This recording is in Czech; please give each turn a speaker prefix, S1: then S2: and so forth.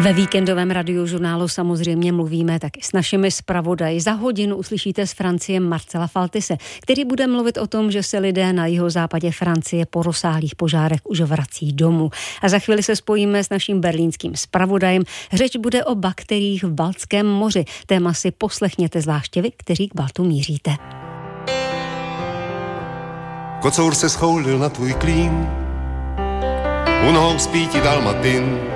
S1: Ve víkendovém radiožurnálu samozřejmě mluvíme taky s našimi zpravodaji. Za hodinu uslyšíte z Francie Marcela Faltise, který bude mluvit o tom, že se lidé na jihozápadě Francie po rozsáhlých požárech už vrací domů. A za chvíli se spojíme s naším berlínským zpravodajem. Řeč bude o bakteriích v Baltském moři. Téma si poslechněte zvláště vy, kteří k Baltu míříte.
S2: Kocour se schoulil na tvůj klín, u nohou spí ti dalmatin.